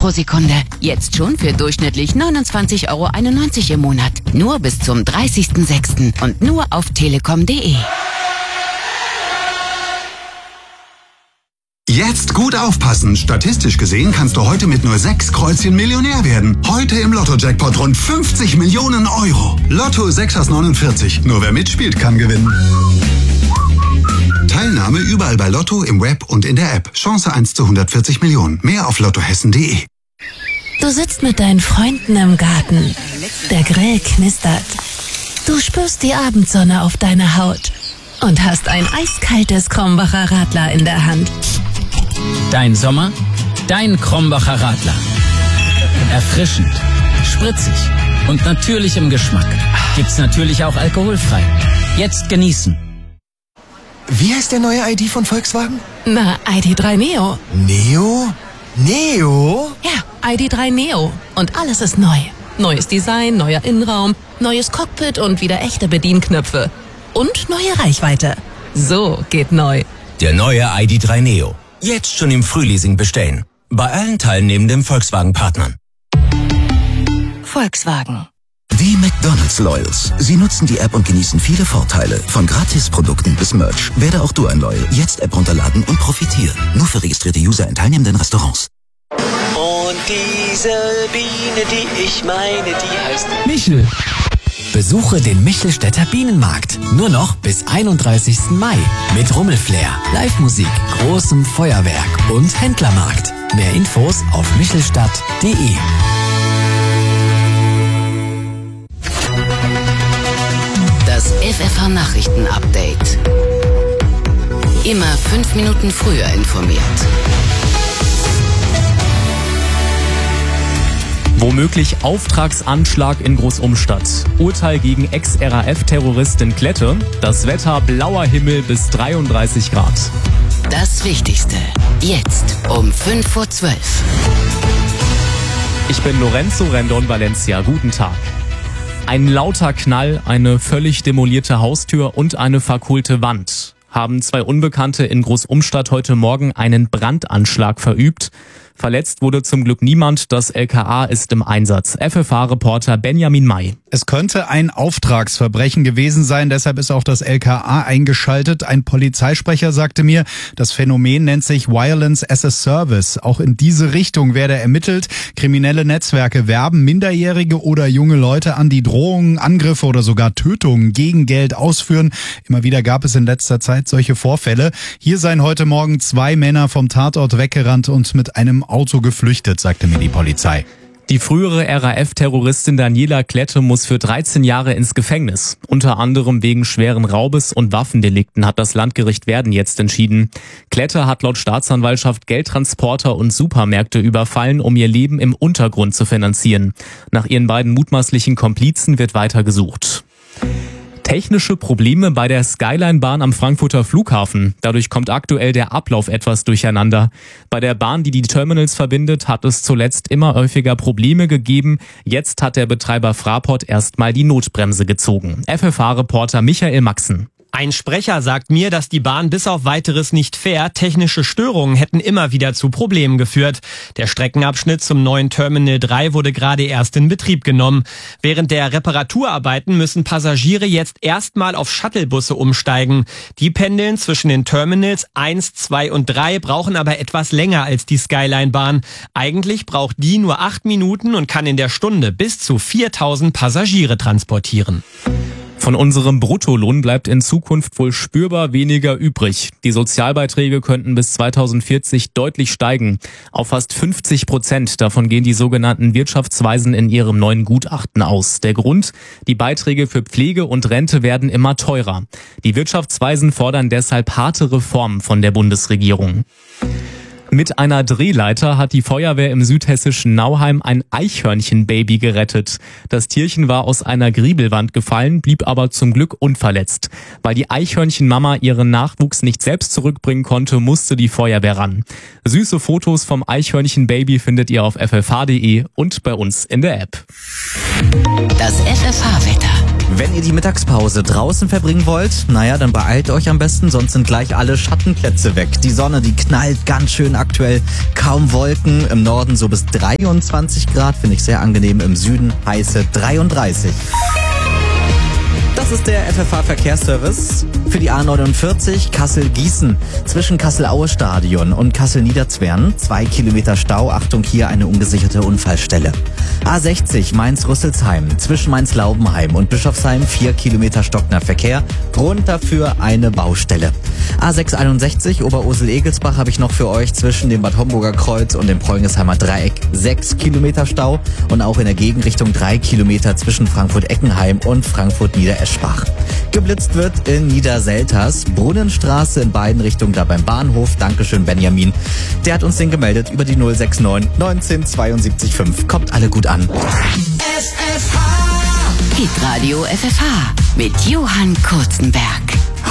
pro Sekunde. Jetzt schon für durchschnittlich 29,91 € im Monat. Nur bis zum 30.06. und nur auf telekom.de. Jetzt gut aufpassen. Statistisch gesehen kannst du heute mit nur 6 Kreuzchen Millionär werden. Heute im Lotto-Jackpot rund 50 Millionen €. Lotto 6 aus 49. Nur wer mitspielt, kann gewinnen. Teilnahme überall bei Lotto, im Web und in der App. Chance 1 zu 140 Millionen. Mehr auf lottohessen.de. Du sitzt mit deinen Freunden im Garten. Der Grill knistert. Du spürst die Abendsonne auf deiner Haut und hast ein eiskaltes Krombacher Radler in der Hand. Dein Sommer, dein Krombacher Radler. Erfrischend, spritzig und natürlich im Geschmack. Gibt's natürlich auch alkoholfrei. Jetzt genießen. Wie heißt der neue ID von Volkswagen? Na, ID.3 Neo. Neo? Neo? Ja, ID.3 Neo. Und alles ist neu. Neues Design, neuer Innenraum, neues Cockpit und wieder echte Bedienknöpfe. Und neue Reichweite. So geht neu. Der neue ID.3 Neo. Jetzt schon im Frühleasing bestellen. Bei allen teilnehmenden Volkswagen-Partnern. Volkswagen. Die McDonald's Loyals. Sie nutzen die App und genießen viele Vorteile. Von Gratisprodukten bis Merch. Werde auch du ein Loyal. Jetzt App runterladen und profitieren. Nur für registrierte User in teilnehmenden Restaurants. Und diese Biene, die ich meine, die heißt Michel. Besuche den Michelstädter Bienenmarkt. Nur noch bis 31. Mai. Mit Rummelflair, Live-Musik, großem Feuerwerk und Händlermarkt. Mehr Infos auf michelstadt.de. Das FFH-Nachrichten-Update. Immer 5 Minuten früher informiert. Womöglich Auftragsanschlag in Großumstadt. Urteil gegen Ex-RAF-Terroristin Klette. Das Wetter blauer Himmel bis 33 Grad. Das Wichtigste. Jetzt um 11:05 Uhr. Ich bin Lorenzo Rendon Valencia. Guten Tag. Ein lauter Knall, eine völlig demolierte Haustür und eine verkohlte Wand haben 2 Unbekannte in Großumstadt heute Morgen einen Brandanschlag verübt. Verletzt wurde zum Glück niemand. Das LKA ist im Einsatz. FFH-Reporter Benjamin May. Es könnte ein Auftragsverbrechen gewesen sein, deshalb ist auch das LKA eingeschaltet. Ein Polizeisprecher sagte mir, das Phänomen nennt sich Violence as a Service. Auch in diese Richtung werde ermittelt. Kriminelle Netzwerke werben Minderjährige oder junge Leute an, die Drohungen, Angriffe oder sogar Tötungen gegen Geld ausführen. Immer wieder gab es in letzter Zeit solche Vorfälle. Hier seien heute Morgen 2 Männer vom Tatort weggerannt und mit einem Auto geflüchtet, sagte mir die Polizei. Die frühere RAF-Terroristin Daniela Klette muss für 13 Jahre ins Gefängnis. Unter anderem wegen schweren Raubes und Waffendelikten hat das Landgericht Werden jetzt entschieden. Klette hat laut Staatsanwaltschaft Geldtransporter und Supermärkte überfallen, um ihr Leben im Untergrund zu finanzieren. Nach ihren beiden mutmaßlichen Komplizen wird weiter gesucht. Technische Probleme bei der Skyline-Bahn am Frankfurter Flughafen. Dadurch kommt aktuell der Ablauf etwas durcheinander. Bei der Bahn, die die Terminals verbindet, hat es zuletzt immer häufiger Probleme gegeben. Jetzt hat der Betreiber Fraport erstmal die Notbremse gezogen. FFH-Reporter Michael Maxen. Ein Sprecher sagt mir, dass die Bahn bis auf Weiteres nicht fährt. Technische Störungen hätten immer wieder zu Problemen geführt. Der Streckenabschnitt zum neuen Terminal 3 wurde gerade erst in Betrieb genommen. Während der Reparaturarbeiten müssen Passagiere jetzt erstmal auf Shuttlebusse umsteigen. Die pendeln zwischen den Terminals 1, 2 und 3, brauchen aber etwas länger als die Skyline-Bahn. Eigentlich braucht die nur 8 Minuten und kann in der Stunde bis zu 4000 Passagiere transportieren. Von unserem Bruttolohn bleibt in Zukunft wohl spürbar weniger übrig. Die Sozialbeiträge könnten bis 2040 deutlich steigen. Auf fast 50%. Davon gehen die sogenannten Wirtschaftsweisen in ihrem neuen Gutachten aus. Der Grund? Die Beiträge für Pflege und Rente werden immer teurer. Die Wirtschaftsweisen fordern deshalb harte Reformen von der Bundesregierung. Mit einer Drehleiter hat die Feuerwehr im südhessischen Nauheim ein Eichhörnchenbaby gerettet. Das Tierchen war aus einer Griebelwand gefallen, blieb aber zum Glück unverletzt. Weil die Eichhörnchenmama ihren Nachwuchs nicht selbst zurückbringen konnte, musste die Feuerwehr ran. Süße Fotos vom Eichhörnchenbaby findet ihr auf ffh.de und bei uns in der App. Das FFH-Wetter. Wenn ihr die Mittagspause draußen verbringen wollt, naja, dann beeilt euch am besten, sonst sind gleich alle Schattenplätze weg. Die Sonne, die knallt ganz schön aktuell, kaum Wolken, im Norden so bis 23 Grad, finde ich sehr angenehm, im Süden heiße 33. Das ist der FFH-Verkehrsservice für die A49 Kassel-Gießen zwischen Kassel-Aue-Stadion und Kassel-Niederzwern. 2 Kilometer Stau, Achtung, hier eine ungesicherte Unfallstelle. A60 Mainz-Rüsselsheim zwischen Mainz-Laubenheim und Bischofsheim 4 Kilometer stockender Verkehr, Grund dafür eine Baustelle. A661 Oberursel-Egelsbach habe ich noch für euch zwischen dem Bad Homburger Kreuz und dem Preungesheimer Dreieck 6 Kilometer Stau und auch in der Gegenrichtung 3 Kilometer zwischen Frankfurt-Eckenheim und Frankfurt-Niedereschbach. Geblitzt wird in Niederselters, Brunnenstraße in beiden Richtungen da beim Bahnhof. Dankeschön, Benjamin. Der hat uns den gemeldet über die 069 19 72 5. Kommt alle gut an. Hitradio FFH mit Johann Kurzenberg.